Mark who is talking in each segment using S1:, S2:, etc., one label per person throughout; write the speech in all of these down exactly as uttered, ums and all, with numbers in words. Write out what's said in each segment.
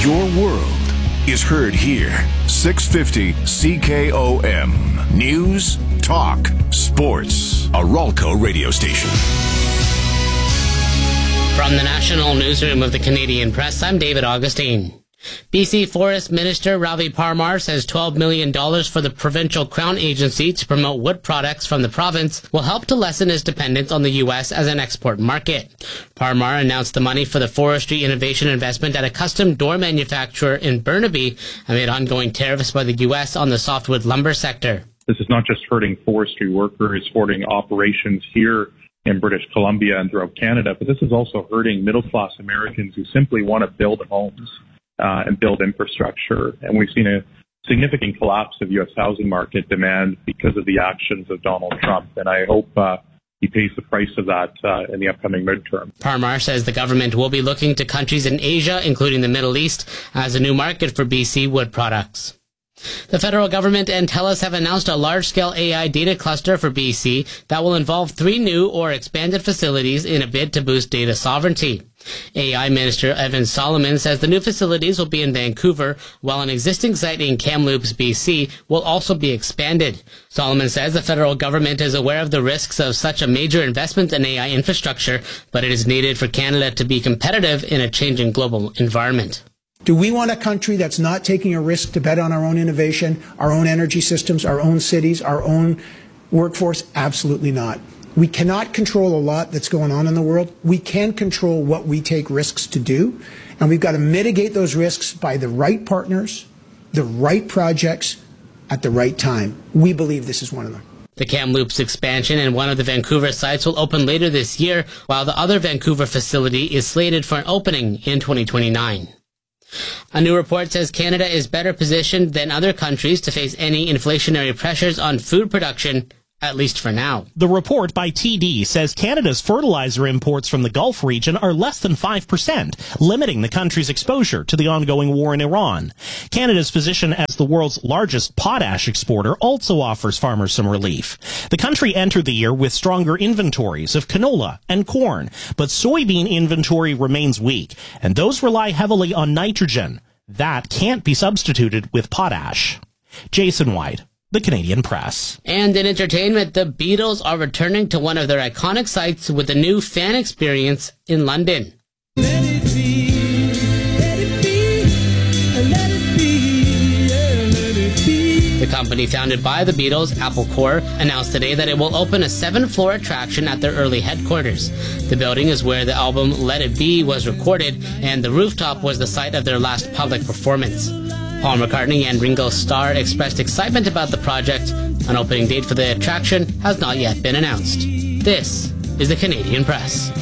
S1: Your world is heard here. six fifty C K O M. News, talk, sports. A Ralco radio station.
S2: From the National Newsroom of the Canadian Press, I'm David Augustine. B C Forest Minister Ravi Parmar says twelve million dollars for the Provincial Crown Agency to promote wood products from the province will help to lessen its dependence on the U S as an export market. Parmar announced the money for the forestry innovation investment at a custom door manufacturer in Burnaby amid ongoing tariffs by the U S on the softwood lumber sector.
S3: This is not just hurting forestry workers, hurting operations here in British Columbia and throughout Canada, but this is also hurting middle-class Americans who simply want to build homes Uh, and build infrastructure. And we've seen a significant collapse of U S housing market demand because of the actions of Donald Trump. And I hope uh, he pays the price of that uh, in the upcoming midterm.
S2: Parmar says the government will be looking to countries in Asia, including the Middle East, as a new market for B C wood products. The federal government and TELUS have announced a large-scale A I data cluster for B C that will involve three new or expanded facilities in a bid to boost data sovereignty. A I Minister Evan Solomon says the new facilities will be in Vancouver, while an existing site in Kamloops, B C will also be expanded. Solomon says the federal government is aware of the risks of such a major investment in A I infrastructure, but it is needed for Canada to be competitive in a changing global environment.
S4: Do we want a country that's not taking a risk to bet on our own innovation, our own energy systems, our own cities, our own workforce? Absolutely not. We cannot control a lot that's going on in the world. We can control what we take risks to do, and we've got to mitigate those risks by the right partners, the right projects, at the right time. We believe this is one of them.
S2: The Kamloops expansion and one of the Vancouver sites will open later this year, while the other Vancouver facility is slated for an opening in twenty twenty-nine. A new report says Canada is better positioned than other countries to face any inflationary pressures on food production, at least for now.
S5: The report by T D says Canada's fertilizer imports from the Gulf region are less than five percent, limiting the country's exposure to the ongoing war in Iran. Canada's position as the world's largest potash exporter also offers farmers some relief. The country entered the year with stronger inventories of canola and corn, but soybean inventory remains weak, and those rely heavily on nitrogen. That can't be substituted with potash. Jason White, The Canadian Press.
S2: And in entertainment, the Beatles are returning to one of their iconic sites with a new fan experience in London.
S6: Let it be, let it be, let it be, yeah, let it be.
S2: The company founded by the Beatles, Apple Corps, announced today that it will open a seven-floor attraction at their early headquarters. The building is where the album Let It Be was recorded, and the rooftop was the site of their last public performance. Paul McCartney and Ringo Starr expressed excitement about the project. An opening date for the attraction has not yet been announced. This is the Canadian Press.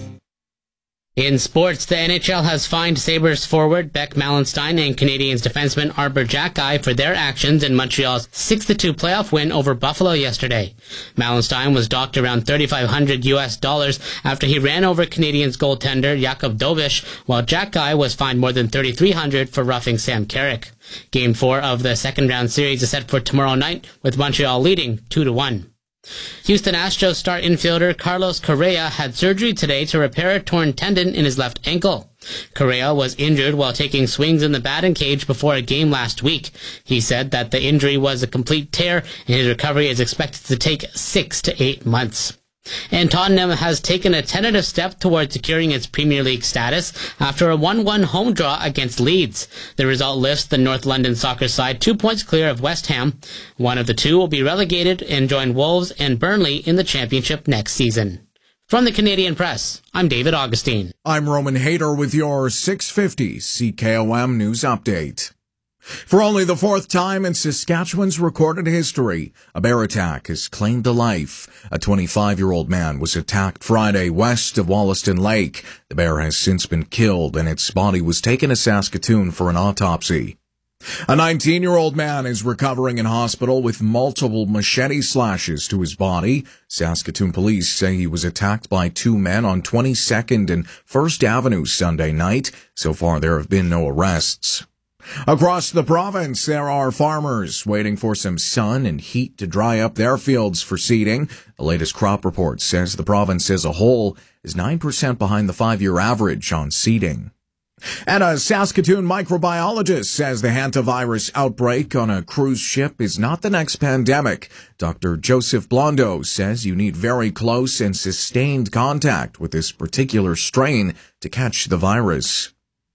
S2: In sports, the N H L has fined Sabres forward Beck Malenstein and Canadiens defenseman Arber Xhekaj for their actions in Montreal's six to two playoff win over Buffalo yesterday. Malenstein was docked around thirty-five hundred U S dollars after he ran over Canadiens goaltender Jakub Dobeš, while Xhekaj was fined more than thirty-three hundred dollars for roughing Sam Carrick. Game four of the second round series is set for tomorrow night, with Montreal leading two to one. Houston Astros star infielder Carlos Correa had surgery today to repair a torn tendon in his left ankle. Correa was injured while taking swings in the batting cage before a game last week. He said that the injury was a complete tear and his recovery is expected to take six to eight months. And Tottenham has taken a tentative step towards securing its Premier League status after a one one home draw against Leeds. The result lifts the North London soccer side two points clear of West Ham. One of the two will be relegated and join Wolves and Burnley in the Championship next season. From the Canadian Press, I'm David Augustine.
S7: I'm Roman Hayter with your six fifty C K O M News Update. For only the fourth time in Saskatchewan's recorded history, a bear attack has claimed a life. A twenty-five-year-old man was attacked Friday west of Wollaston Lake. The bear has since been killed, and its body was taken to Saskatoon for an autopsy. A nineteen-year-old man is recovering in hospital with multiple machete slashes to his body. Saskatoon police say he was attacked by two men on twenty-second and First Avenue Sunday night. So far, there have been no arrests. Across the province, there are farmers waiting for some sun and heat to dry up their fields for seeding. The latest crop report says the province as a whole is nine percent behind the five-year average on seeding. And a Saskatoon microbiologist says the hantavirus outbreak on a cruise ship is not the next pandemic. Doctor Joseph Blondo says you need very close and sustained contact with this particular strain to catch the virus.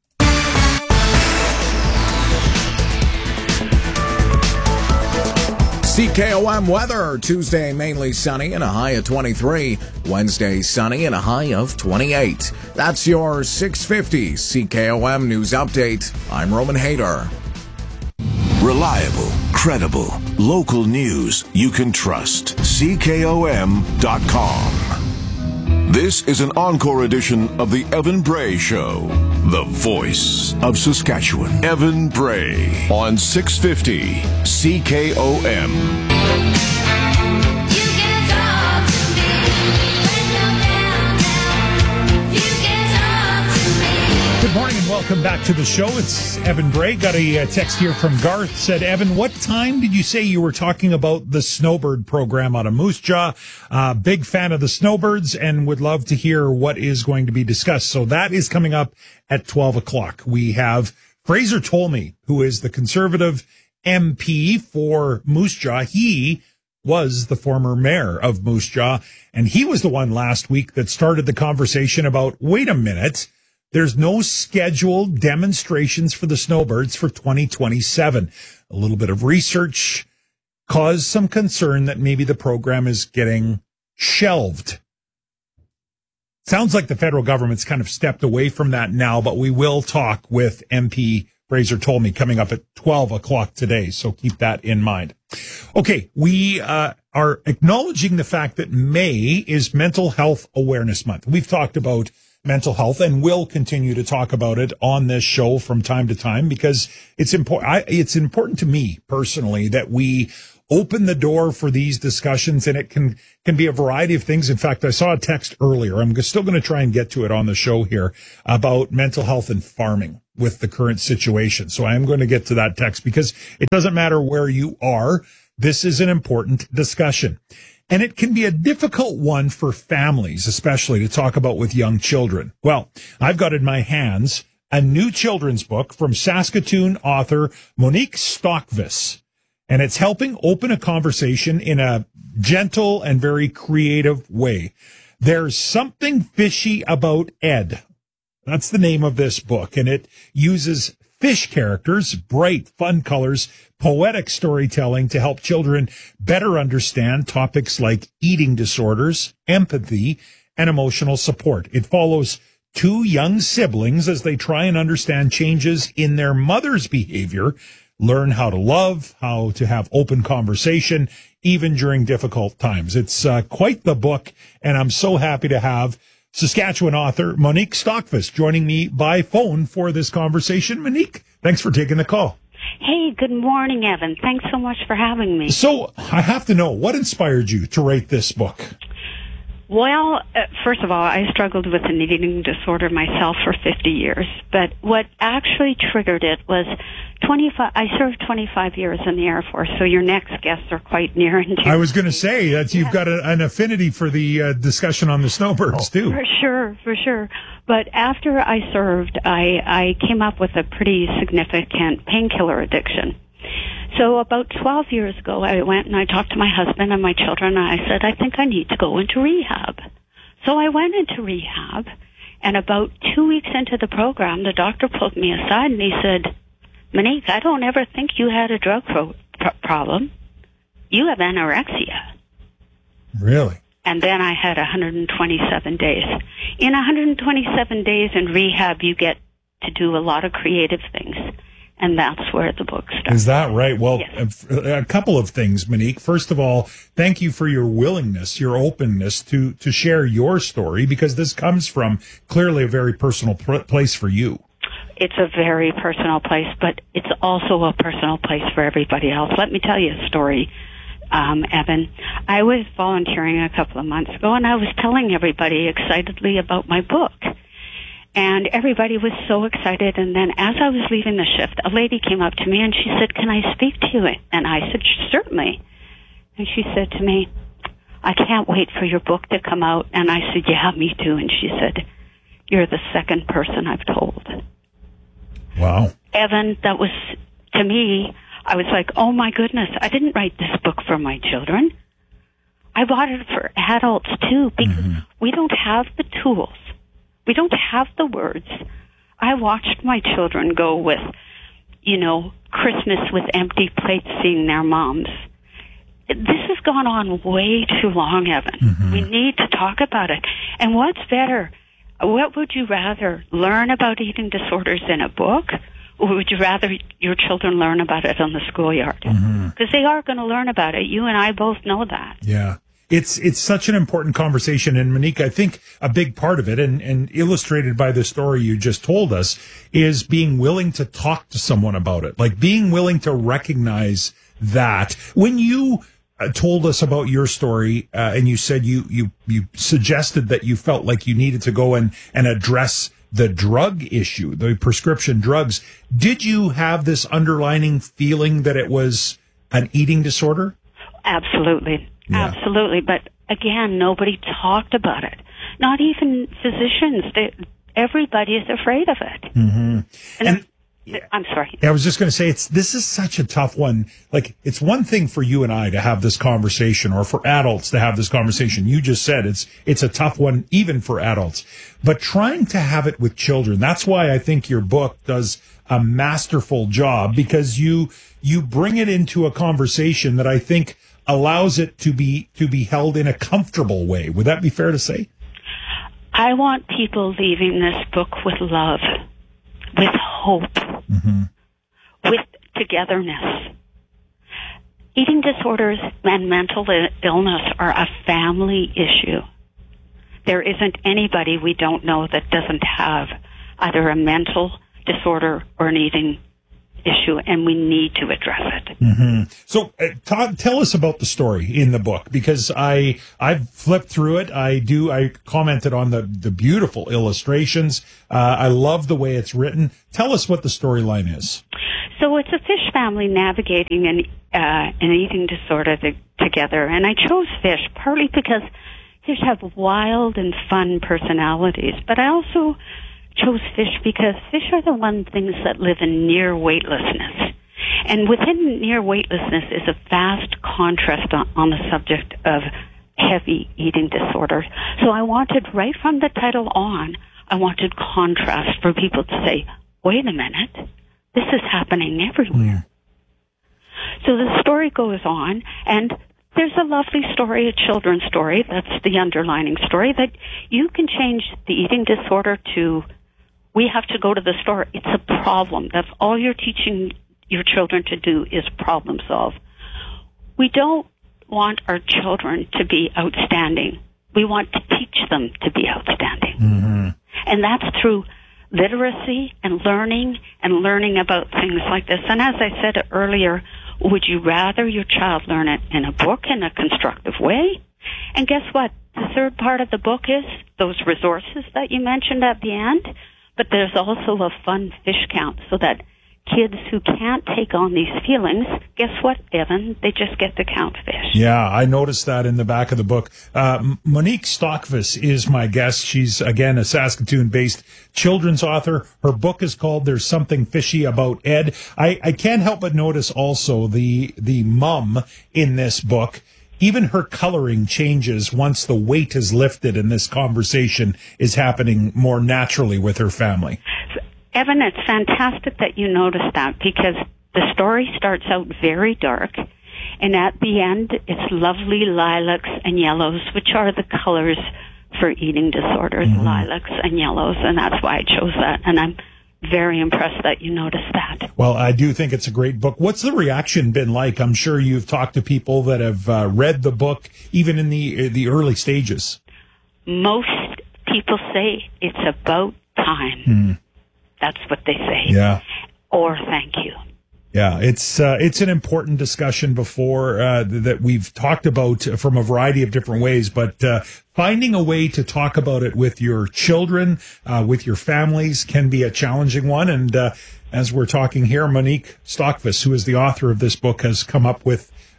S7: C K O M weather. Tuesday, mainly sunny and a high of twenty-three. Wednesday, sunny and a high of twenty-eight. That's your six fifty C K O M News Update. I'm Roman Hayter.
S1: Reliable, credible, local news you can trust. C K O M dot com. This is an encore edition of the Evan Bray Show, the voice of Saskatchewan. Evan Bray on six fifty C K O M.
S8: Good morning and welcome back to the show. It's Evan Bray. Got a uh, text here from Garth. Said, Evan, what time did you say you were talking about the Snowbird program out of Moose Jaw? Uh, big fan of the Snowbirds and would love to hear what is going to be discussed. So that is coming up at twelve o'clock. We have Fraser Tolmie, who is the Conservative M P for Moose Jaw. He was the former mayor of Moose Jaw, and he was the one last week that started the conversation about, wait a minute, there's no scheduled demonstrations for the Snowbirds for twenty twenty-seven. A little bit of research caused some concern that maybe the program is getting shelved. Sounds like the federal government's kind of stepped away from that now, but we will talk with M P Fraser Tolmie coming up at twelve o'clock today, so keep that in mind. Okay, we uh, are acknowledging the fact that May is Mental Health Awareness Month. We've talked about mental health and will continue to talk about it on this show from time to time because it's important. It's important to me personally that we open the door for these discussions, and it can can be a variety of things. In fact, I saw a text earlier. I'm still going to try and get to it on the show here about mental health and farming with the current situation. So I am going to get to that text because it doesn't matter where you are. This is an important discussion. And it can be a difficult one for families, especially to talk about with young children. Well, I've got in my hands a new children's book from Saskatoon author Monique Stockvis, and it's helping open a conversation in a gentle and very creative way. There's something fishy about Ed. That's the name of this book, and it uses fish characters, bright, fun colors, poetic storytelling to help children better understand topics like eating disorders, empathy, and emotional support. It follows two young siblings as they try and understand changes in their mother's behavior, learn how to love, how to have open conversation, even during difficult times. It's uh, quite the book, and I'm so happy to have Saskatchewan author Monique Stockvis joining me by phone for this conversation. Monique, thanks for taking the call.
S9: Hey, good morning, Evan. Thanks so much for having me.
S8: So I have to know, what inspired you to write this book?
S9: Well, uh, first of all, I struggled with an eating disorder myself for fifty years. But what actually triggered it was twenty-five. I served twenty-five years in the Air Force, so your next guests are quite near and dear.
S8: I was going to say that you've got a, an affinity for the uh, discussion on the Snowbirds, too.
S9: For sure, for sure. But after I served, I, I came up with a pretty significant painkiller addiction. So about twelve years ago, I went and I talked to my husband and my children, and I said, I think I need to go into rehab. So I went into rehab, and about two weeks into the program, the doctor pulled me aside and he said, Monique, I don't ever think you had a drug pro- pro- problem. You have anorexia.
S8: Really?
S9: And then I had one hundred twenty-seven days. In one hundred twenty-seven days in rehab, you get to do a lot of creative things. And that's where the book starts.
S8: Is that right? Well,
S9: yes.
S8: a, a couple of things, Monique. First of all, thank you for your willingness, your openness to, to share your story, because this comes from clearly a very personal pr- place for you.
S9: It's a very personal place, but it's also a personal place for everybody else. Let me tell you a story, um, Evan. I was volunteering a couple of months ago, and I was telling everybody excitedly about my book. And everybody was so excited. And then as I was leaving the shift, a lady came up to me and she said, can I speak to you? And I said, certainly. And she said to me, I can't wait for your book to come out. And I said, yeah, me too. And she said, you're the second person I've told.
S8: Wow.
S9: Evan, that was, to me, I was like, oh my goodness, I didn't write this book for my children. I bought it for adults too, because mm-hmm. we don't have the tools. We don't have the words. I watched my children go with, you know, Christmas with empty plates seeing their moms. This has gone on way too long, Evan. Mm-hmm. We need to talk about it. And what's better? What would you rather, learn about eating disorders in a book, or would you rather your children learn about it on the schoolyard? Because mm-hmm. they are going to learn about it. You and I both know that.
S8: Yeah. It's it's such an important conversation. And Monique, I think a big part of it, and, and illustrated by the story you just told us, is being willing to talk to someone about it. Like being willing to recognize that. When you uh, told us about your story, uh, and you said you, you, you suggested that you felt like you needed to go and, and address the drug issue, the prescription drugs, did you have this underlining feeling that it was an eating disorder?
S9: Absolutely. Yeah. Absolutely. But again, nobody talked about it. Not even physicians. They, everybody is afraid of it.
S8: Mm-hmm.
S9: And,
S8: and
S9: I'm sorry.
S8: I was just going to say, it's this is such a tough one. Like, it's one thing for you and I to have this conversation, or for adults to have this conversation. You just said it's it's a tough one, even for adults. But trying to have it with children, that's why I think your book does a masterful job, because you you bring it into a conversation that I think allows it to be to be held in a comfortable way. Would that be fair to say?
S9: I want people leaving this book with love, with hope, mm-hmm. with togetherness. Eating disorders and mental illness are a family issue. There isn't anybody we don't know that doesn't have either a mental disorder or an eating issue, and we need to address it.
S8: Mm-hmm. So uh, Todd, tell us about the story in the book, because I, I've flipped through it. I do, I commented on the, the beautiful illustrations. Uh, I love the way it's written. Tell us what the storyline is.
S9: So it's a fish family navigating an, uh, an eating disorder to, together, and I chose fish partly because fish have wild and fun personalities, but I also chose fish because fish are the one things that live in near weightlessness. And within near weightlessness is a vast contrast on, on the subject of heavy eating disorder. So I wanted, right from the title on, I wanted contrast for people to say, wait a minute, this is happening everywhere. Mm. So the story goes on, and there's a lovely story, a children's story, that's the underlining story, that you can change the eating disorder to, we have to go to the store. It's a problem. That's all you're teaching your children to do, is problem solve. We don't want our children to be outstanding. We want to teach them to be outstanding. Mm-hmm. And that's through literacy and learning and learning about things like this. And as I said earlier, would you rather your child learn it in a book in a constructive way? And guess what? The third part of the book is those resources that you mentioned at the end. But there's also a fun fish count, so that kids who can't take on these feelings, guess what, Evan? They just get to count fish.
S8: Yeah, I noticed that in the back of the book. Uh, Monique Stockvis is my guest. She's, again, a Saskatoon-based children's author. Her book is called There's Something Fishy About Ed. I, I can't help but notice also the the mom in this book. Even her coloring changes once the weight is lifted and this conversation is happening more naturally with her family.
S9: Evan, it's fantastic that you noticed that, because the story starts out very dark, and at the end it's lovely lilacs and yellows, which are the colors for eating disorders, mm-hmm. lilacs and yellows, and that's why I chose that. And I'm very impressed that you noticed that.
S8: Well, I do think it's a great book. What's the reaction been like? I'm sure you've talked to people that have uh, read the book, even in the the early stages.
S9: Most people say it's about time. Mm. That's what they say.
S8: Yeah.
S9: Or thank you.
S8: Yeah, it's uh, it's an important discussion before uh, that we've talked about from a variety of different ways, but uh, finding a way to talk about it with your children, uh, with your families, can be a challenging one. And uh, as we're talking here, Monique Stockvis, who is the author of this book, has come up with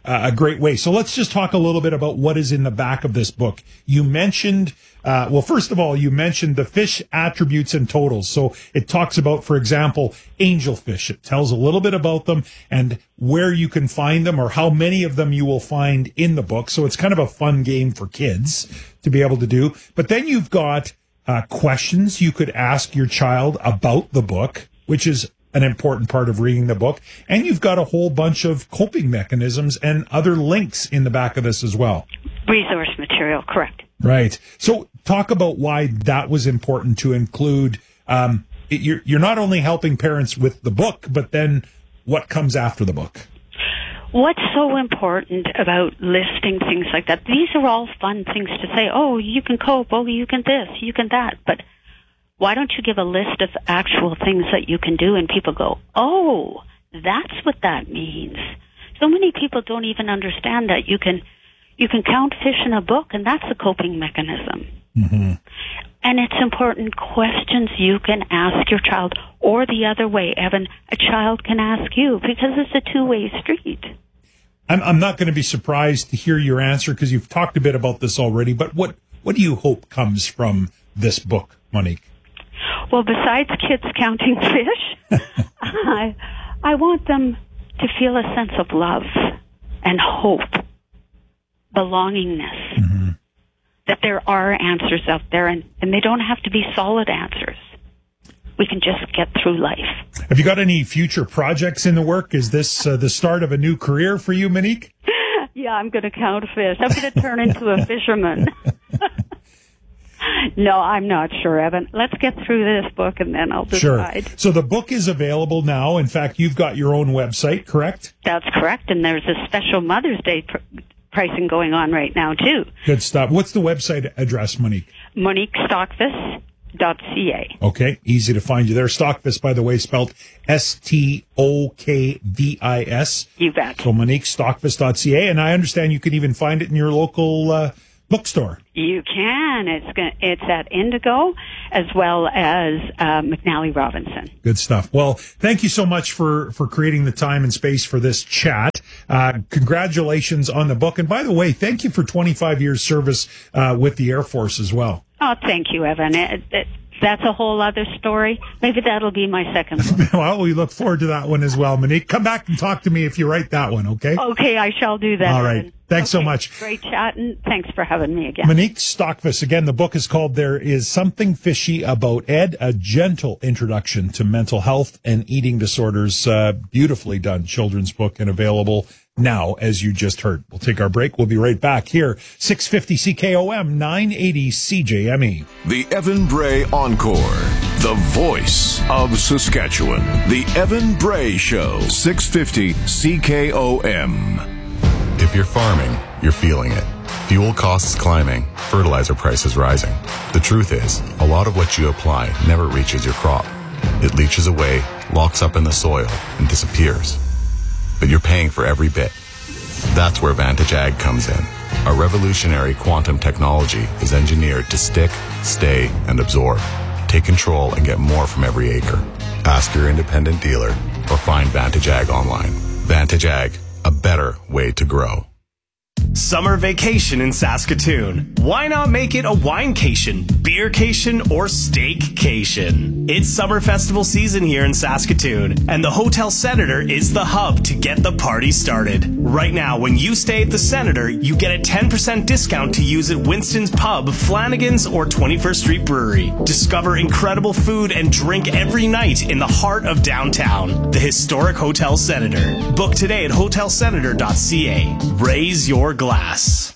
S8: uh, a great way. So let's just talk a little bit about what is in the back of this book. You mentioned, uh, well, first of all, you mentioned the fish attributes and totals. So it talks about, for example, angelfish. It tells a little bit about them and where you can find them or how many of them you will find in the book. So it's kind of a fun game for kids to be able to do. But then you've got uh, questions you could ask your child about the book, which is an important part of reading the book. And you've got a whole bunch of coping mechanisms and other links in the back of this as well.
S9: Resource material, correct.
S8: Right. So talk about why that was important to include. Um, it, you're, you're not only helping parents with the book, but then what comes after the book.
S9: What's so important about listing things like that? These are all fun things to say. Oh, you can cope. Oh, you can this, you can that. But why don't you give a list of actual things that you can do and people go, oh, that's what that means. So many people don't even understand that you can you can count fish in a book, and that's a coping mechanism.
S8: Mm-hmm.
S9: And it's important questions you can ask your child, or the other way, Evan, a child can ask you, because it's a two-way street.
S8: I'm, I'm not going to be surprised to hear your answer because you've talked a bit about this already, but what, what do you hope comes from this book, Monique?
S9: Well, besides kids counting fish, I, I want them to feel a sense of love and hope, belongingness,
S8: mm-hmm.
S9: that there are answers out there, and, and they don't have to be solid answers. We can just get through life.
S8: Have you got any future projects in the work? Is this uh, the start of a new career for you, Monique?
S9: Yeah, I'm going to count fish. I'm going to turn into a fisherman. No, I'm not sure, Evan. Let's get through this book and then I'll decide.
S8: Sure. So the book is available now. In fact, you've got your own website, correct?
S9: That's correct. And there's a special Mother's Day pr- pricing going on right now, too.
S8: Good stuff. What's the website address, Monique?
S9: Monique Stockvis dot c a.
S8: Okay, easy to find you there. Stockvis, by the way, spelled S T O K V I S.
S9: You bet.
S8: So Monique Stockvis dot c a. And I understand you can even find it in your local uh, bookstore.
S9: You can. It's gonna, it's at Indigo as well as uh, McNally Robinson.
S8: Good stuff. Well, thank you so much for, for creating the time and space for this chat. Uh, congratulations on the book. And by the way, thank you for twenty-five years service uh, with the Air Force as well.
S9: Oh, thank you, Evan. It, it, that's a whole other story. Maybe that'll be my second book.
S8: Well, we look forward to that one as well, Monique. Come back and talk to me if you write that one, okay?
S9: Okay, I shall do that.
S8: All right.
S9: Evan.
S8: Thanks
S9: okay.
S8: so much.
S9: Great chatting. Thanks for having me again.
S8: Monique Stockvis. Again, the book is called There Is Something Fishy About Ed, a gentle introduction to mental health and eating disorders. Uh, beautifully done children's book and available now, as you just heard. We'll take our break. We'll be right back here. six fifty C K O M, nine eighty C J M E.
S1: The Evan Bray Encore, the voice of Saskatchewan. The Evan Bray Show, six fifty C K O M.
S10: If you're farming, you're feeling it. Fuel costs climbing, fertilizer prices rising. The truth is, a lot of what you apply never reaches your crop. It leaches away, locks up in the soil, and disappears. But you're paying for every bit. That's where Vantage Ag comes in. Our revolutionary quantum technology is engineered to stick, stay, and absorb. Take control and get more from every acre. Ask your independent dealer or find Vantage Ag online. Vantage Ag, a better way to grow.
S11: Summer vacation in Saskatoon. Why not make it a winecation, beercation, or steakcation? It's summer festival season here in Saskatoon, and the Hotel Senator is the hub to get the party started. Right now, when you stay at the Senator, you get a ten percent discount to use at Winston's Pub, Flanagan's, or twenty-first Street Brewery. Discover incredible food and drink every night in the heart of downtown. The historic Hotel Senator. Book today at hotel senator dot c a. Raise your glass.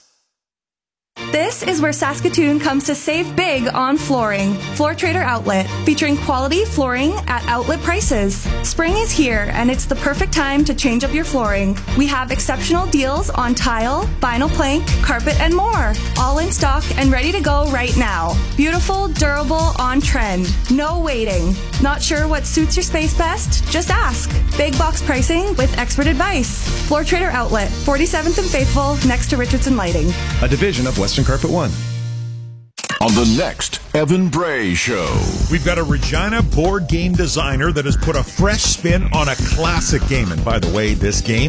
S12: This is where Saskatoon comes to save big on flooring. Floor Trader Outlet, featuring quality flooring at outlet prices. Spring is here, and it's the perfect time to change up your flooring. We have exceptional deals on tile, vinyl plank, carpet, and more. All in stock and ready to go right now. Beautiful, durable, on trend. No waiting. Not sure what suits your space best? Just ask. Big box pricing with expert advice. Floor Trader Outlet, forty-seventh and Faithful, next to Richardson Lighting.
S13: A division of Western Carpet One.
S1: On the next Evan Bray Show,
S8: we've got a Regina board game designer that has put a fresh spin on a classic game. And by the way, this game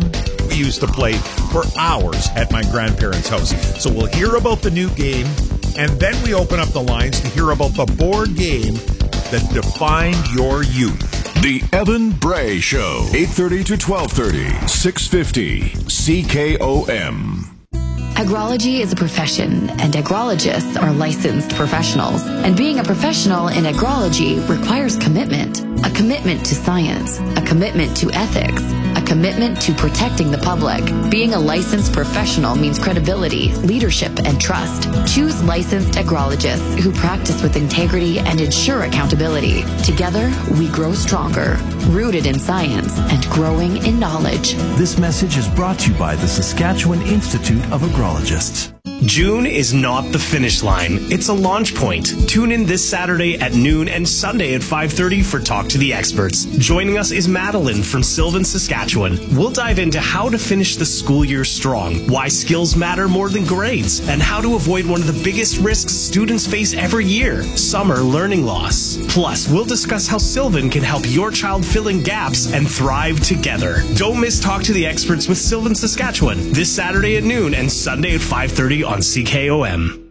S8: we used to play for hours at my grandparents' house. So we'll hear about the new game, and then we open up the lines to hear about the board game that defined your youth.
S1: The Evan Bray Show, eight thirty to twelve thirty, six fifty C K O M.
S14: Agrology is a profession, and agrologists are licensed professionals. And being a professional in agrology requires commitment. A commitment to science, a commitment to ethics, a commitment to protecting the public. Being a licensed professional means credibility, leadership, and trust. Choose licensed agrologists who practice with integrity and ensure accountability. Together, we grow stronger, rooted in science and growing in knowledge.
S15: This message is brought to you by the Saskatchewan Institute of Agrologists.
S11: June is not the finish line. It's a launch point. Tune in this Saturday at noon and Sunday at five thirty for Talk to the Experts. Joining us is Madeline from Sylvan, Saskatchewan. We'll dive into how to finish the school year strong, why skills matter more than grades, and how to avoid one of the biggest risks students face every year, summer learning loss. Plus, we'll discuss how Sylvan can help your child fill in gaps and thrive together. Don't miss Talk to the Experts with Sylvan, Saskatchewan this Saturday at noon and Sunday at five thirty on C K O M.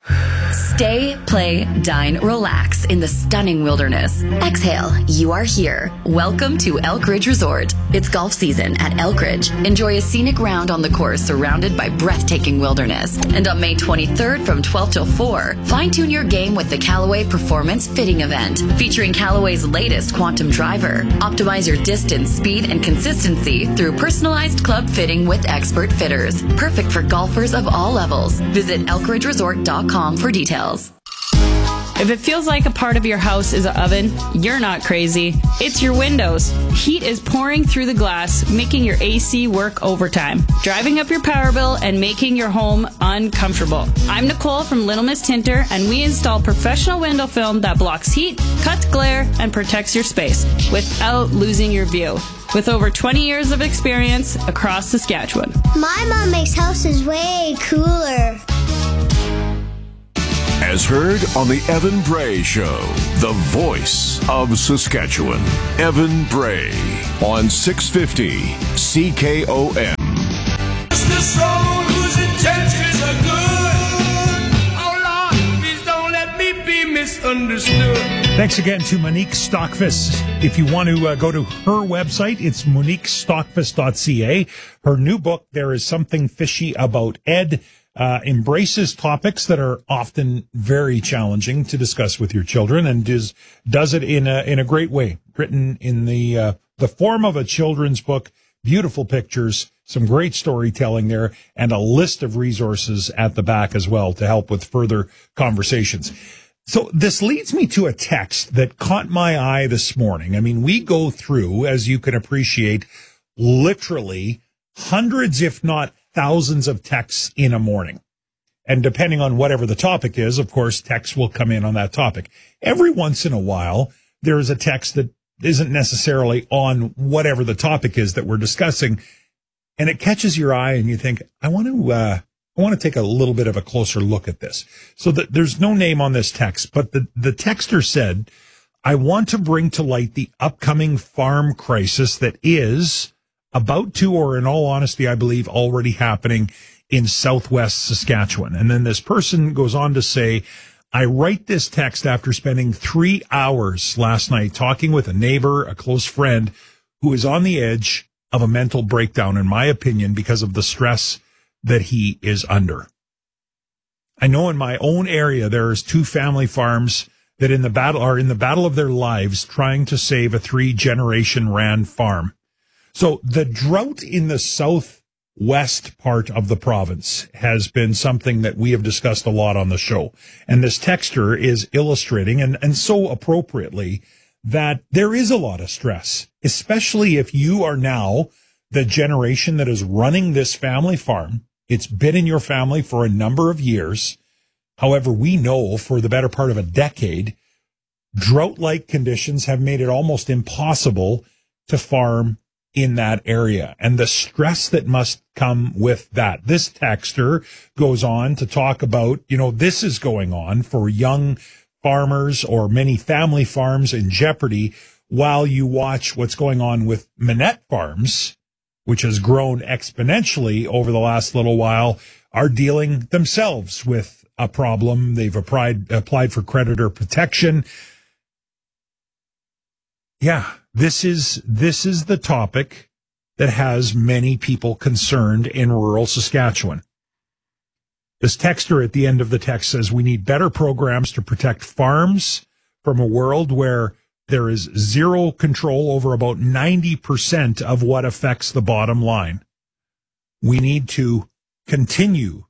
S14: Stay, play, dine, relax in the stunning wilderness. Exhale, you are here. Welcome to Elk Ridge Resort. It's golf season at Elk Ridge. Enjoy a scenic round on the course surrounded by breathtaking wilderness. And on May twenty-third from twelve till four, fine-tune your game with the Callaway Performance Fitting Event, featuring Callaway's latest Quantum Driver. Optimize your distance, speed, and consistency through personalized club fitting with expert fitters. Perfect for golfers of all levels. Visit elk ridge resort dot com for details.
S16: If it feels like a part of your house is an oven, you're not crazy. It's your windows. Heat is pouring through the glass, making your A C work overtime, driving up your power bill and making your home uncomfortable. I'm Nicole from Little Miss Tinter, and we install professional window film that blocks heat, cuts glare, and protects your space without losing your view. With over twenty years of experience across Saskatchewan.
S17: My mom makes houses way cooler.
S1: As heard on the Evan Bray Show, the voice of Saskatchewan. Evan Bray on six fifty C K O M.
S6: It's the soul whose intentions are good. Oh Lord, please don't let me be misunderstood.
S8: Thanks again to Monique Stockfist. If you want to uh, go to her website, it's monique stockfist dot c a. Her new book, There Is Something Fishy About Ed, Uh, embraces topics that are often very challenging to discuss with your children, and does does it in a in a great way. Written in the uh, the form of a children's book, beautiful pictures, some great storytelling there, and a list of resources at the back as well to help with further conversations. So this leads me to a text that caught my eye this morning. I mean, we go through, as you can appreciate, literally hundreds, if not thousands of texts in a morning. And depending on whatever the topic is, of course, texts will come in on that topic. Every once in a while, there is a text that isn't necessarily on whatever the topic is that we're discussing, and it catches your eye and you think, I want to, uh, I want to take a little bit of a closer look at this. So that there's no name on this text, but the, the texter said, I want to bring to light the upcoming farm crisis that is about to, or in all honesty, I believe already happening in Southwest Saskatchewan. And then this person goes on to say, I write this text after spending three hours last night talking with a neighbor, a close friend, who is on the edge of a mental breakdown, in my opinion, because of the stress that he is under. I know in my own area, there's two family farms that in the battle are in the battle of their lives trying to save a three generation ran farm. So the drought in the southwest part of the province has been something that we have discussed a lot on the show. And this texter is illustrating, and, and so appropriately, that there is a lot of stress, especially if you are now the generation that is running this family farm. It's been in your family for a number of years. However, we know for the better part of a decade, drought-like conditions have made it almost impossible to farm in that area, and the stress that must come with that. This texter goes on to talk about, you know, this is going on for young farmers or many family farms in jeopardy, while you watch what's going on with Minette Farms, which has grown exponentially over the last little while, are dealing themselves with a problem. They've applied, applied for creditor protection. Yeah, this is, this is the topic that has many people concerned in rural Saskatchewan. This texter at the end of the text says, we need better programs to protect farms from a world where there is zero control over about ninety percent of what affects the bottom line. We need to continue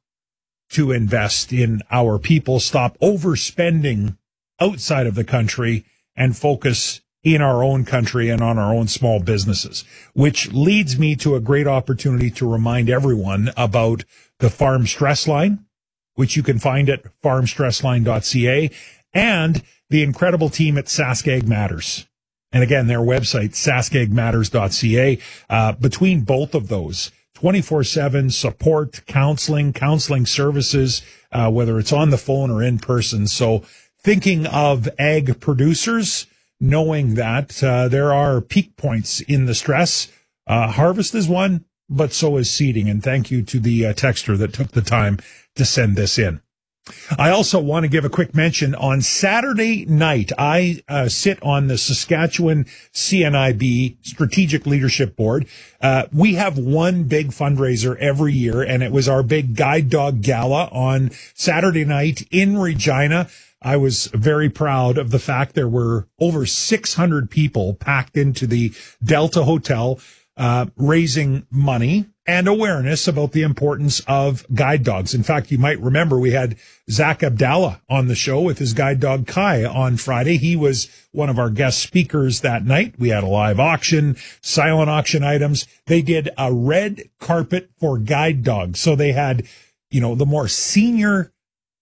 S8: to invest in our people, stop overspending outside of the country, and focus in our own country and on our own small businesses, which leads me to a great opportunity to remind everyone about the Farm Stress Line, which you can find at farm stress line dot c a, and the incredible team at Saskag Matters. And again, their website, saskag matters dot c a. Uh, between both of those, twenty-four seven support, counseling, counseling services, uh, whether it's on the phone or in person. So thinking of ag producers, knowing that uh, there are peak points in the stress. Uh, harvest is one, but so is seeding. And thank you to the uh, texter that took the time to send this in. I also want to give a quick mention. On Saturday night, I uh, sit on the Saskatchewan C N I B Strategic Leadership Board. Uh, we have one big fundraiser every year, and it was our big Guide Dog Gala on Saturday night in Regina. I was very proud of the fact there were over six hundred people packed into the Delta Hotel, uh, raising money and awareness about the importance of guide dogs. In fact, you might remember we had Zach Abdallah on the show with his guide dog Kai on Friday. He was one of our guest speakers that night. We had a live auction, silent auction items. They did a red carpet for guide dogs. So they had, you know, the more senior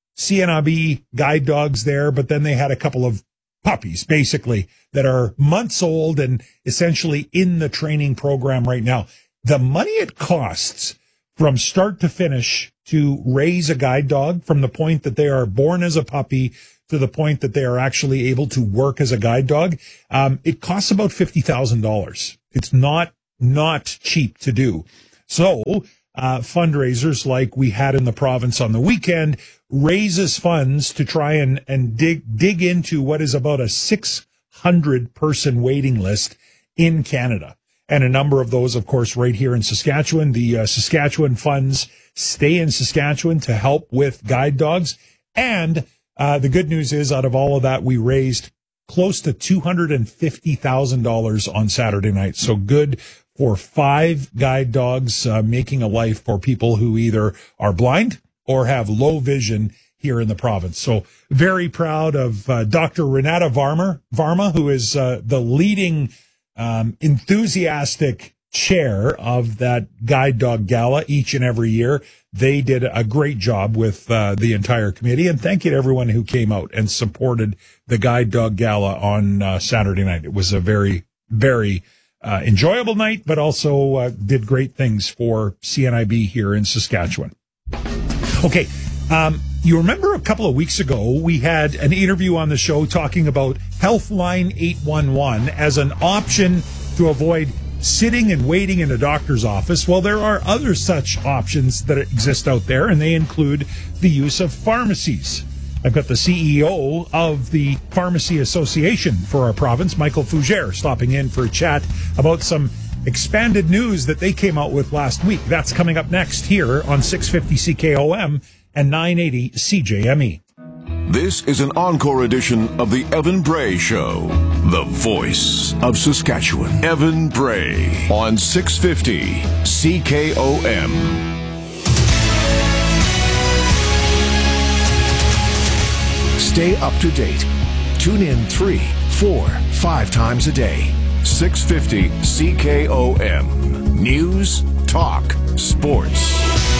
S8: C N I B guide dogs there, but then they had a couple of puppies, basically, that are months old and essentially in the training program right now. The money it costs from start to finish to raise a guide dog, from the point that they are born as a puppy to the point that they are actually able to work as a guide dog, um, it costs about fifty thousand dollars. It's not, not cheap to do. So, uh, fundraisers like we had in the province on the weekend raises funds to try and, and dig, dig into what is about a six hundred person waiting list in Canada. And a number of those, of course, right here in Saskatchewan. The uh, Saskatchewan funds stay in Saskatchewan to help with guide dogs. And uh, the good news is, out of all of that, we raised close to two hundred fifty thousand dollars on Saturday night. So good for five guide dogs, uh, making a life for people who either are blind or have low vision here in the province. So very proud of uh, Doctor Renata Varma, Varma, who is uh, the leading Um, enthusiastic chair of that guide dog gala each and every year. They did a great job with uh, the entire committee, and thank you to everyone who came out and supported the guide dog gala on uh, Saturday night. It was a very, very uh, enjoyable night, but also uh, did great things for C N I B here in Saskatchewan. Okay. Um, you remember a couple of weeks ago, we had an interview on the show talking about Healthline eight one one as an option to avoid sitting and waiting in a doctor's office. Well, there are other such options that exist out there, and they include the use of pharmacies. I've got the C E O of the Pharmacy Association for our province, Michael Fougere, stopping in for a chat about some expanded news that they came out with last week. That's coming up next here on six fifty C K O M and nine eighty C J M E.
S1: This is an encore edition of the Evan Bray Show, the voice of Saskatchewan. Evan Bray on six fifty C K O M. Stay up to date. Tune in three, four, five times a day. six fifty C K O M. News, talk, sports.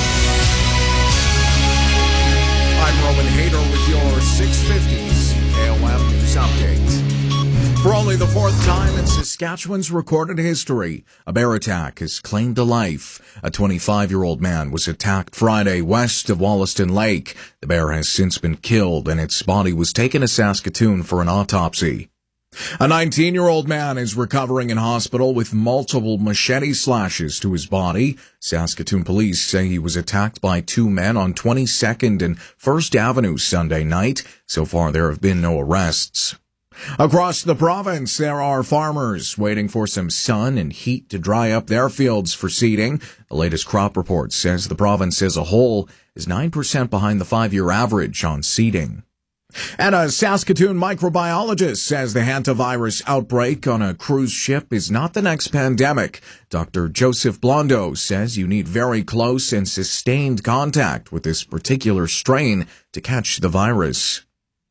S7: I'm Roman Hader with your six fifty C K O M News Update. For only the fourth time in Saskatchewan's recorded history, a bear attack has claimed a life. A twenty-five-year-old man was attacked Friday west of Wollaston Lake. The bear has since been killed, and its body was taken to Saskatoon for an autopsy. A nineteen-year-old man is recovering in hospital with multiple machete slashes to his body. Saskatoon police say he was attacked by two men on twenty-second and First Avenue Sunday night. So far, there have been no arrests. Across the province, there are farmers waiting for some sun and heat to dry up their fields for seeding. The latest crop report says the province as a whole is nine percent behind the five-year average on seeding. And a Saskatoon microbiologist says the hantavirus outbreak on a cruise ship is not the next pandemic. Doctor Joseph Blondo says you need very close and sustained contact with this particular strain to catch the virus.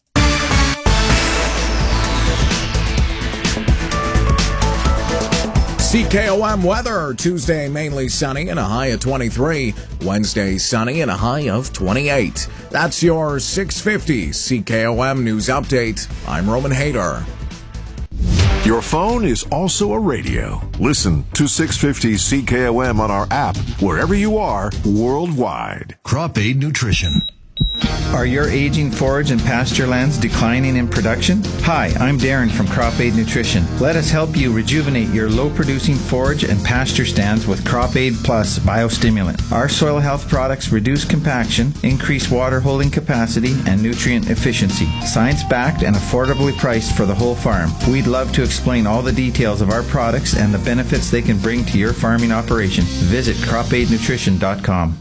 S7: C K O M weather. Tuesday mainly sunny and a high of twenty-three. Wednesday sunny and a high of twenty-eight. That's your six fifty C K O M news update. I'm Roman Hader.
S1: Your phone is also a radio. Listen to six fifty C K O M on our app wherever you are worldwide.
S15: Crop Aid Nutrition.
S18: Are your aging forage and pasture lands declining in production? Hi, I'm Darren from Crop Aid Nutrition. Let us help you rejuvenate your low-producing forage and pasture stands with Crop Aid Plus Biostimulant. Our soil health products reduce compaction, increase water holding capacity, and nutrient efficiency. Science-backed and affordably priced for the whole farm. We'd love to explain all the details of our products and the benefits they can bring to your farming operation. Visit crop aid nutrition dot com.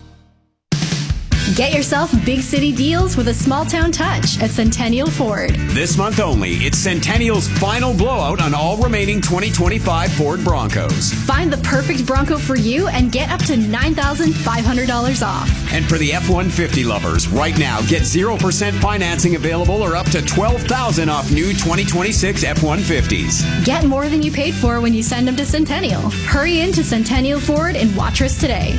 S19: Get yourself big city deals with a small town touch at Centennial Ford.
S20: This month only, it's Centennial's final blowout on all remaining twenty twenty-five Ford Broncos.
S19: Find the perfect Bronco for you and get up to nine thousand five hundred dollars off.
S20: And for the F one fifty lovers, right now, get zero percent financing available or up to twelve thousand dollars off new twenty twenty-six F one fifties.
S19: Get more than you paid for when you send them to Centennial. Hurry into Centennial Ford in Watrous today.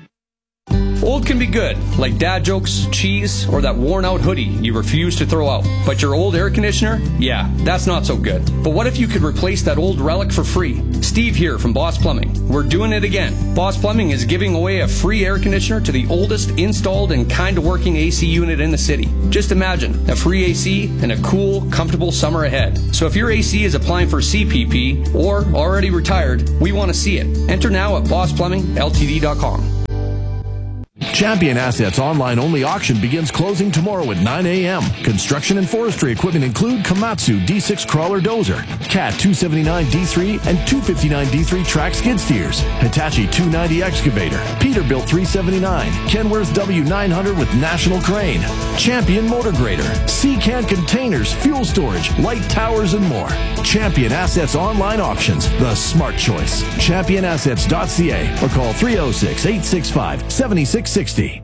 S21: Old can be good, like dad jokes, cheese, or that worn-out hoodie you refuse to throw out. But your old air conditioner? Yeah, that's not so good. But what if you could replace that old relic for free? Steve here from Boss Plumbing. We're doing it again. Boss Plumbing is giving away a free air conditioner to the oldest installed and kind-of-working A C unit in the city. Just imagine, a free A C and a cool, comfortable summer ahead. So if your A C is applying for C P P or already retired, we want to see it. Enter now at boss plumbing L T D dot com.
S22: Champion Assets online-only auction begins closing tomorrow at nine a.m. Construction and forestry equipment include Komatsu D six crawler dozer, Cat two seventy-nine D three and two fifty-nine D three track skid steers, Hitachi two ninety excavator, Peterbilt three seventy-nine, Kenworth W nine hundred with National Crane, Champion motor grader, C-Can containers, fuel storage, light towers, and more. Champion Assets online auctions, the smart choice. champion assets dot c a or call three oh six, eight six five, seven six sixty.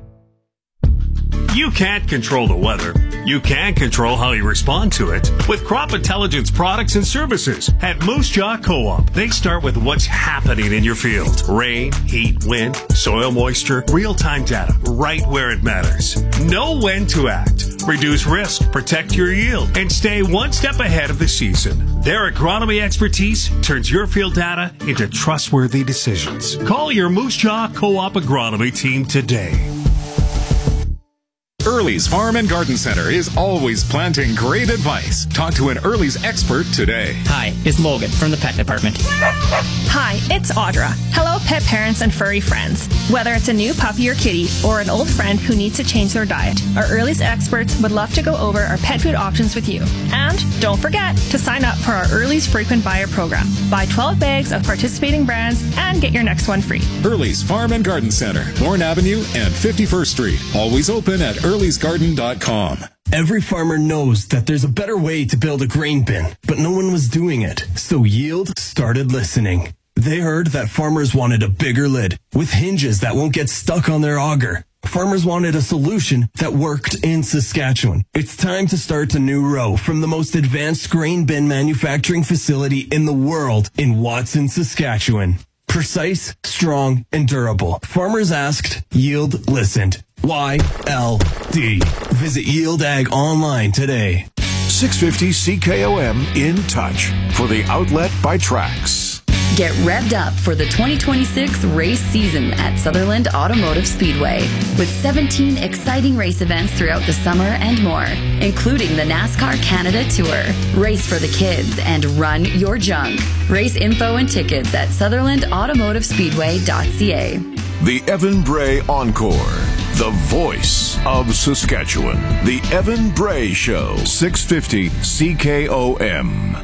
S23: You can't control the weather. You can control how you respond to it with crop intelligence products and services at Moose Jaw Co-op. They start with what's happening in your field. Rain, heat, wind, soil moisture, real-time data right where it matters. Know when to act. Reduce risk, protect your yield, and stay one step ahead of the season. Their agronomy expertise turns your field data into trustworthy decisions. Call your Moose Jaw Co-op agronomy team today.
S24: Early's Farm and Garden Center is always planting great advice. Talk to an Early's expert today.
S25: Hi, it's Logan from the pet department.
S26: Hi, it's Audra. Hello, pet parents and furry friends. Whether it's a new puppy or kitty or an old friend who needs to change their diet, our Early's experts would love to go over our pet food options with you. And don't forget to sign up for our Early's frequent buyer program. Buy twelve bags of participating brands and get your next one free.
S24: Early's Farm and Garden Center, Bourne Avenue and fifty-first Street. Always open at earlys garden dot com.
S27: Every farmer knows that there's a better way to build a grain bin, but no one was doing it. So Yield started listening. They heard that farmers wanted a bigger lid with hinges that won't get stuck on their auger. Farmers wanted a solution that worked in Saskatchewan. It's time to start a new row from the most advanced grain bin manufacturing facility in the world in Watson, Saskatchewan. Precise, strong, and durable. Farmers asked, Yield listened. Y L D. Visit Yield Ag online today.
S1: six fifty C K O M in touch for the outlet by Trax.
S14: Get revved up for the twenty twenty-six race season at Sutherland Automotive Speedway with seventeen exciting race events throughout the summer and more, including the NASCAR Canada Tour. Race for the kids and run your junk. Race info and tickets at sutherland automotive speedway dot c a.
S1: The Evan Bray Encore, the voice of Saskatchewan. The Evan Bray Show, six fifty C K O M.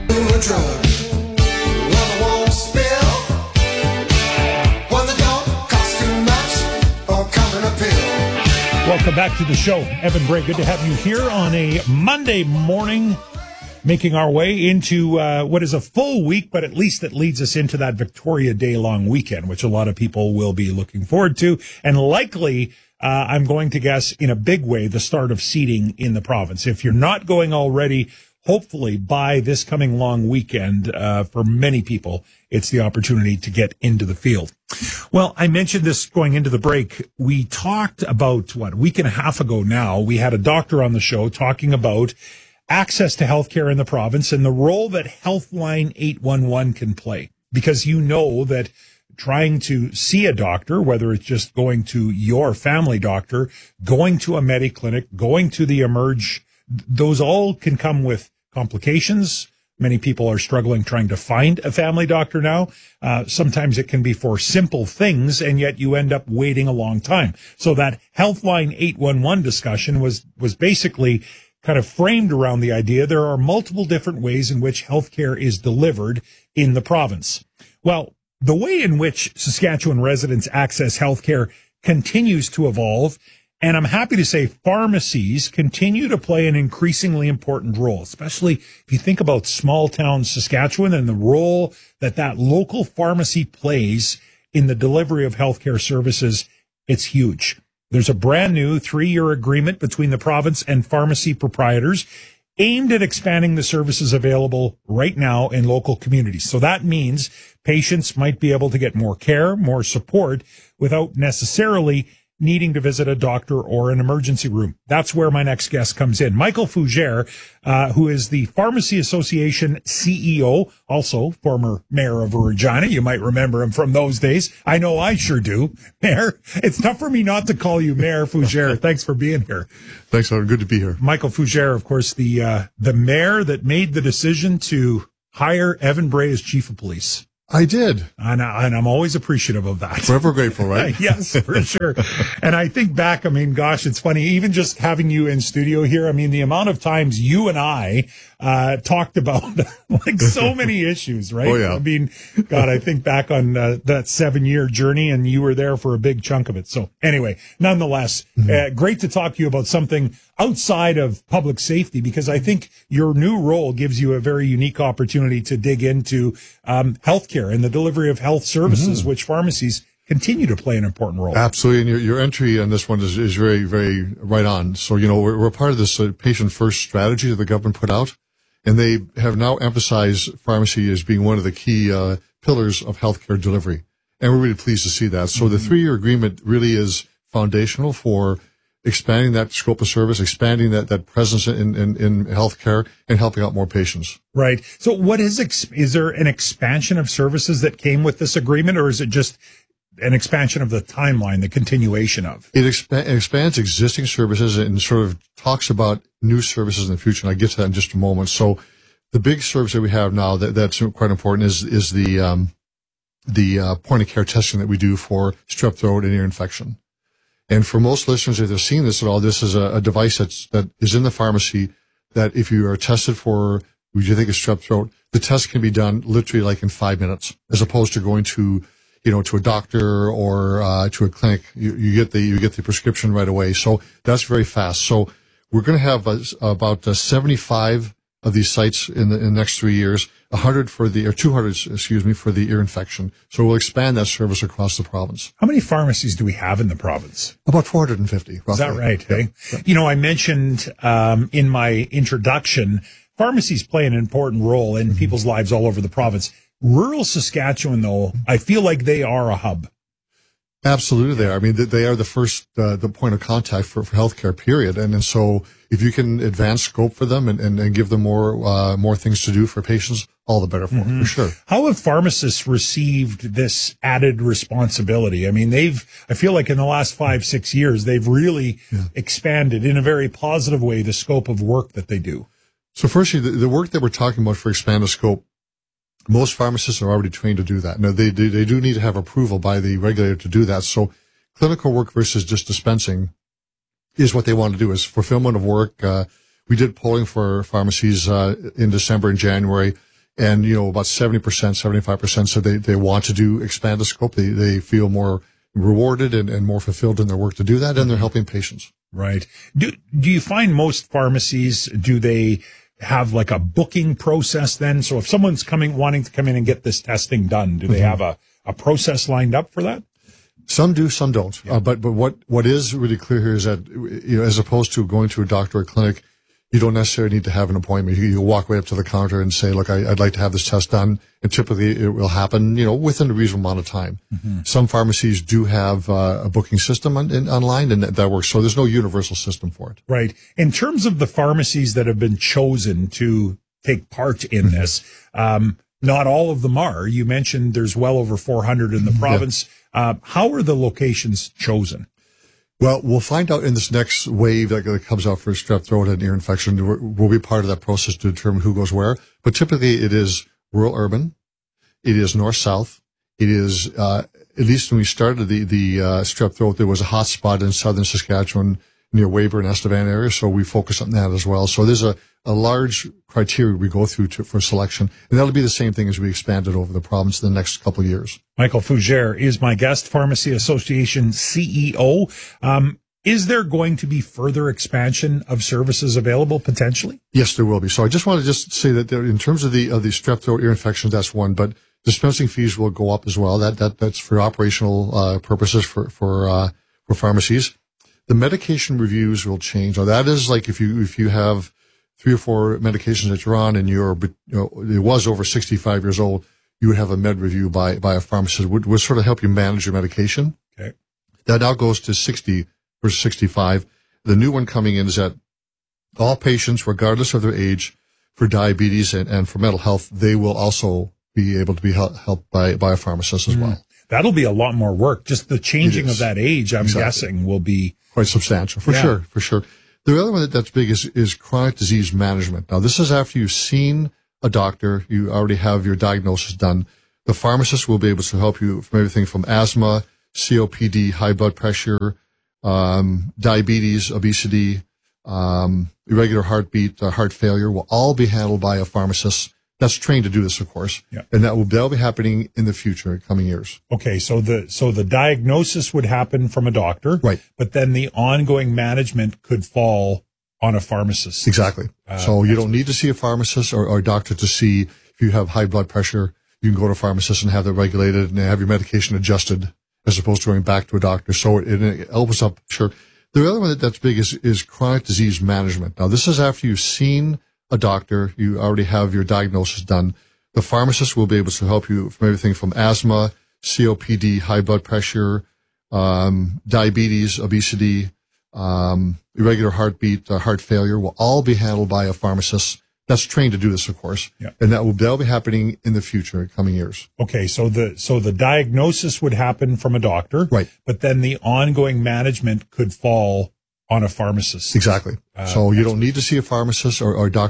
S8: Welcome back to the show. Evan Bray, good to have you here on a Monday morning, making our way into uh, what is a full week, but at least it leads us into that Victoria Day long weekend, which a lot of people will be looking forward to. And likely, uh, I'm going to guess in a big way, the start of seeding in the province. If you're not going already, hopefully by this coming long weekend, uh, for many people, it's the opportunity to get into the field. Well, I mentioned this going into the break. We talked about, what, a week and a half ago now, we had a doctor on the show talking about access to healthcare in the province and the role that Healthline eight one one can play. Because you know that trying to see a doctor, whether it's just going to your family doctor, going to a Mediclinic, going to the Emerge, those all can come with complications. Many people are struggling trying to find a family doctor now. Uh, sometimes it can be for simple things, and yet you end up waiting a long time. So that Healthline eight one one discussion was, was basically kind of framed around the idea there are multiple different ways in which healthcare is delivered in the province. Well, the way in which Saskatchewan residents access healthcare continues to evolve. And I'm happy to say pharmacies continue to play an increasingly important role, especially if you think about small town Saskatchewan and the role that that local pharmacy plays in the delivery of healthcare services. It's huge. There's a brand new three-year agreement between the province and pharmacy proprietors aimed at expanding the services available right now in local communities. So that means patients might be able to get more care, more support without necessarily needing to visit a doctor or an emergency room. That's where my next guest comes in. Michael Fougere, uh, who is the Pharmacy Association C E O, also former mayor of Regina. You might remember him from those days. I know I sure do. Mayor, it's tough for me not to call you Mayor Fougere. Thanks for being here.
S2: Thanks, Aaron. Good to be here.
S8: Michael Fougere, of course, the, uh, the mayor that made the decision to hire Evan Bray as chief of police.
S2: I did.
S8: And, I, and I'm always appreciative of that.
S2: Forever grateful, right?
S8: Yes, for sure. And I think back, I mean, gosh, it's funny, even just having you in studio here, I mean, the amount of times you and I uh talked about like so many issues, right?
S2: Oh, yeah.
S8: I mean, God, I think back on uh, that seven-year journey, and you were there for a big chunk of it. So anyway, nonetheless, mm-hmm. uh, great to talk to you about something outside of public safety, because I think your new role gives you a very unique opportunity to dig into um, healthcare and the delivery of health services, mm-hmm. which pharmacies continue to play an important role.
S2: Absolutely. And your, your entry on this one is, is very, very right on. So, you know, we're, we're part of this uh, patient-first strategy that the government put out, and they have now emphasized pharmacy as being one of the key uh, pillars of healthcare delivery. And we're really pleased to see that. So mm-hmm. the three-year agreement really is foundational for expanding that scope of service, expanding that, that presence in, in, in healthcare, and helping out more patients.
S8: Right. So what is, ex- is there an expansion of services that came with this agreement, or is it just an expansion of the timeline, the continuation of?
S2: It expa- expands existing services and sort of talks about new services in the future, and I'll get to that in just a moment. So the big service that we have now that, that's quite important is, is the, um, the, uh, point of care testing that we do for strep throat and ear infection. And for most listeners, if they've seen this at all, this is a, a device that's, that is in the pharmacy that if you are tested for, would you think is strep throat, the test can be done literally like in five minutes, as opposed to going to, you know, to a doctor or, uh, to a clinic. You, you get the, you get the prescription right away. So that's very fast. So we're going to have uh, about uh, seventy-five of these sites in the, in the next three years, one hundred for the, or two hundred, excuse me, for the ear infection. So we'll expand that service across the province.
S8: How many pharmacies do we have in the province?
S2: About four hundred fifty, roughly.
S8: Is that right?
S2: Yeah.
S8: Hey?
S2: Yeah.
S8: You know, I mentioned, um, in my introduction, pharmacies play an important role in mm-hmm. people's lives all over the province. Rural Saskatchewan, though, I feel like they are a hub.
S2: Absolutely, they are. I mean, they are the first, uh, the point of contact for, for healthcare, period. And, and so if you can advance scope for them and, and, and give them more, uh, more things to do for patients, all the better for
S8: Mm-hmm.
S2: them, for sure.
S8: How have pharmacists received this added responsibility? I mean, they've, I feel like in the last five, six years, they've really yeah. expanded in a very positive way the scope of work that they do.
S2: So firstly, the, the work that we're talking about for expanded scope, most pharmacists are already trained to do that. Now, they, they, they do need to have approval by the regulator to do that. So clinical work versus just dispensing is what they want to do, is fulfillment of work. Uh, we did polling for pharmacies, uh, in December and January, and, you know, about seventy percent, seventy-five percent said they, they want to do expanded scope. They, they feel more rewarded and, and more fulfilled in their work to do that, and they're helping patients.
S8: Right. Do, do you find most pharmacies, do they have like a booking process then? So if someone's coming, wanting to come in and get this testing done, do they mm-hmm. have a, a process lined up for that?
S2: Some do, some don't. Yeah. Uh, but, but what, what is really clear here is that, you know, as opposed to going to a doctor or clinic, you don't necessarily need to have an appointment. You, you walk right up to the counter and say, look, I, I'd like to have this test done. And typically it will happen, you know, within a reasonable amount of time. Mm-hmm. Some pharmacies do have uh, a booking system on, in, online, and that, that works. So there's no universal system for it.
S8: Right. In terms of the pharmacies that have been chosen to take part in mm-hmm. this, um, not all of them are. You mentioned there's well over four hundred in the province. Yeah. Uh, how are the locations chosen?
S2: Well, we'll find out in this next wave that comes out for strep throat and ear infection. We'll be part of that process to determine who goes where. But typically it is rural urban. It is north-south. It is, uh, at least when we started the, the, uh, strep throat, there was a hot spot in southern Saskatchewan near Weyburn, Estevan area. So we focus on that as well. So there's a, a large criteria we go through to, for selection. And that'll be the same thing as we expand it over the province in the next couple of years.
S8: Michael Fougere is my guest, Pharmacy Association C E O. Um, is there going to be further expansion of services available potentially?
S2: Yes, there will be. So I just want to just say that there, in terms of the, of the strep throat ear infections, that's one, but dispensing fees will go up as well. That, that, that's for operational, uh, purposes for, for, uh, for pharmacies. The medication reviews will change. Now that is like if you, if you have three or four medications that you're on and you're, you know, it was over sixty-five years old, you would have a med review by, by a pharmacist, would, would sort of help you manage your medication.
S8: Okay.
S2: That now goes to sixty versus sixty-five. The new one coming in is that all patients, regardless of their age, for diabetes and, and for mental health, they will also be able to be help, helped by, by a pharmacist as mm. well.
S8: That'll be a lot more work. Just the changing of that age, I'm
S2: exactly.
S8: guessing, will be
S2: quite substantial. For yeah. sure, for sure. The other one that, that's big is, is chronic disease management. Now, this is after you've seen a doctor, you already have your diagnosis done. The pharmacist will be able to help you from everything from asthma, C O P D, high blood pressure, um, diabetes, obesity, um, irregular heartbeat, uh, heart failure will all be handled by a pharmacist that's trained to do this, of course.
S8: Yeah.
S2: And that will, that'll be happening in the future, coming years.
S8: Okay. So the, so the diagnosis would happen from a doctor.
S2: Right.
S8: But then the ongoing management could fall on a pharmacist.
S2: Exactly. Uh, so you don't need to see a pharmacist or, or a doctor to see if you have high blood pressure. You can go to a pharmacist and have that regulated and have your medication adjusted as opposed to going back to a doctor. So it, it opens up, sure. The other one that, that's big is, is chronic disease management. Now, this is after you've seen a doctor, you already have your diagnosis done. The pharmacist will be able to help you from everything from asthma, C O P D, high blood pressure, um, diabetes, obesity, um, irregular heartbeat, uh, heart failure will all be handled by a pharmacist that's trained to do this, of course.
S8: Yeah.
S2: And that will, that'll be happening in the future, coming years.
S8: Okay. So the, so the diagnosis would happen from a doctor.
S2: Right.
S8: But then the ongoing management could fall on a pharmacist.
S2: Exactly. Uh, so you don't need to see a pharmacist or, or a doctor